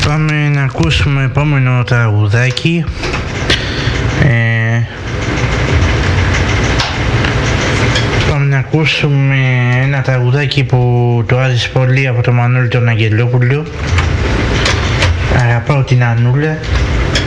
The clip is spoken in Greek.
Πάμε να ακούσουμε επόμενο τραγουδάκι. Πάμε να ακούσουμε ένα τραγουδάκι που του άρεσε πολύ από τον Μανώλη τον Αγγελόπουλο. Αγαπάω την Ανούλα.